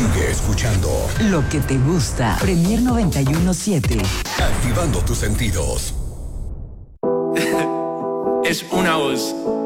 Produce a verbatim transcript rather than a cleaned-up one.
Sigue escuchando lo que te gusta. Premier noventa y uno punto siete. Activando tus sentidos. Es una voz.